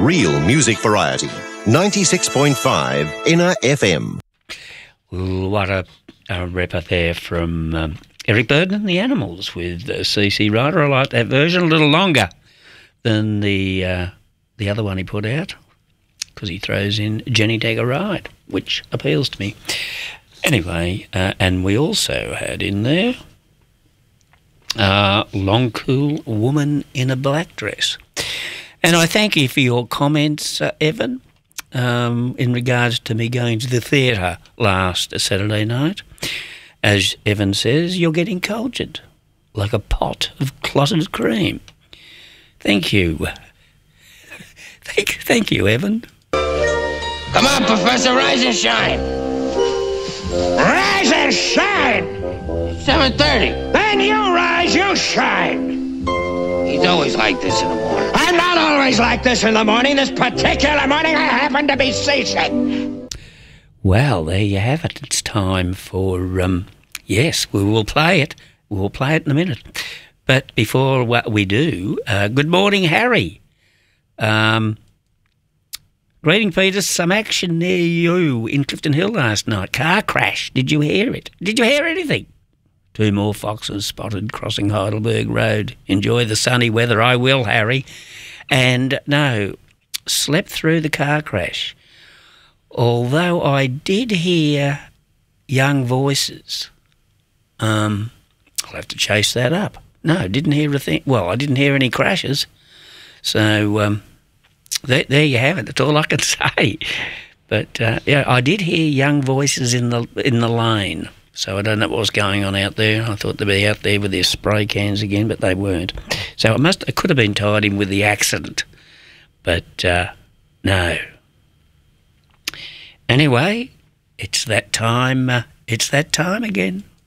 Real music variety. 96.5 Inner FM. What a rapper there from Eric Burdon and the Animals with CC Rider. I like that version, a little longer than the other one he put out because he throws in Jenny Dagger Ride, which appeals to me. Anyway, and we also had in there Long Cool Woman in a Black Dress. And I thank you for your comments, Evan, in regards to me going to the theatre last Saturday night. As Evan says, you're getting cultured like a pot of clotted cream. Thank you. Thank you, Evan. Come on, Professor, rise and shine. Rise and shine! 7:30. Then you rise, you shine. He's always like this in the morning. I'm not always like this in the morning. This particular morning I happen to be seasick. Well, there you have it. It's time for, yes, we will play it. We'll play it in a minute. But before what we do, good morning, Harry. Greeting, Peter. Some action near you in Clifton Hill last night. Car crash. Did you hear it? Did you hear anything? 2 more foxes spotted crossing Heidelberg Road. Enjoy the sunny weather. I will, Harry. And no, slept through the car crash. Although I did hear young voices. I'll have to chase that up. No, didn't hear a thing. Well, I didn't hear any crashes. So there you have it. That's all I can say. But yeah, I did hear young voices in the lane. So I don't know what was going on out there. I thought they'd be out there with their spray cans again, but they weren't. So it could have been tied in with the accident. But no. Anyway, it's that time. It's that time again.